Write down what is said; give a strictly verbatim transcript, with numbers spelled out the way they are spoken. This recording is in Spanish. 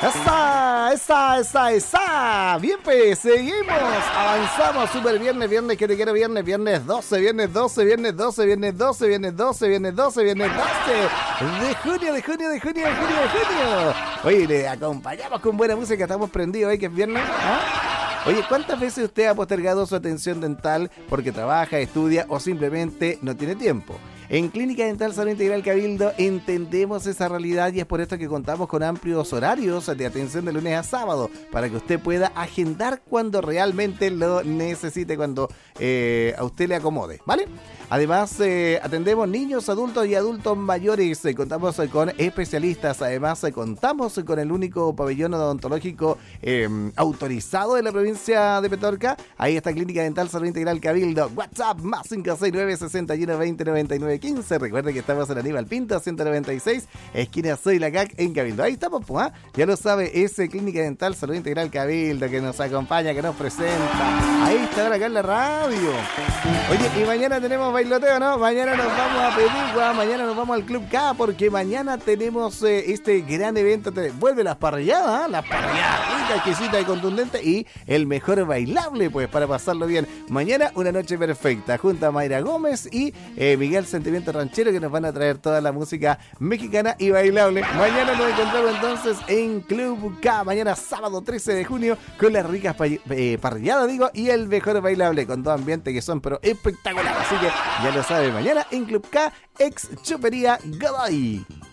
Esa, esa, esa, esa. Bien, pues, seguimos. Avanzamos. Super viernes, viernes, que te quiero viernes, viernes doce, viernes doce, viernes doce, viernes doce, viernes doce, viernes doce, viernes doce. De junio, de junio, de junio, de junio, de junio. Oye, le acompañamos con buena música. Estamos prendidos hoy que es viernes. ¿Ah? Oye, ¿cuántas veces usted ha postergado su atención dental porque trabaja, estudia o simplemente no tiene tiempo? En Clínica Dental Salud Integral Cabildo entendemos esa realidad y es por esto que contamos con amplios horarios de atención de lunes a sábado para que usted pueda agendar cuando realmente lo necesite, cuando eh, a usted le acomode, ¿vale? Además, eh, atendemos niños, adultos y adultos mayores. Eh, contamos eh, con especialistas. Además, eh, contamos con el único pabellón odontológico eh, autorizado de la provincia de Petorca. Ahí está Clínica Dental Salud Integral Cabildo. WhatsApp más cinco seis nueve, seis uno, veinte, noventa y nueve, quince. Recuerde que estamos en Aníbal Pinto, ciento noventa y seis, esquina Soy la C A C en Cabildo. Ahí estamos, pues, ¿eh? Ya lo sabe, ese Clínica Dental Salud Integral Cabildo que nos acompaña, que nos presenta. Ahí está ahora acá en la radio. Oye, y mañana tenemos bailoteo, ¿no? Mañana nos vamos a Pedigua, mañana nos vamos al Club K, porque mañana tenemos eh, este gran evento. Te vuelve las parrilladas, ¿eh? Las parrilladas ricas, exquisitas y contundentes, y el mejor bailable, pues, para pasarlo bien. Mañana una noche perfecta, junto a Mayra Gómez y eh, Miguel Sentimiento Ranchero, que nos van a traer toda la música mexicana y bailable. Mañana nos encontramos entonces en Club K, mañana sábado trece de junio, con las ricas pa- eh, parrilladas, digo, y el mejor bailable, con dos ambientes que son pero espectaculares. Así que ya lo sabe, mañana en Club K, ex Chopería Godoy.